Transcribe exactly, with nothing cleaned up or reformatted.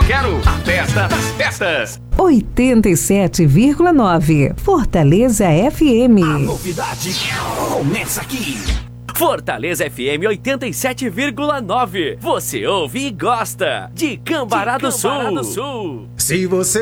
quero a festa das festas. oitenta e sete vírgula nove Fortaleza F M. A novidade começa aqui. Fortaleza F M oitenta e sete vírgula nove. Você ouve e gosta de Cambará do Sul. Se você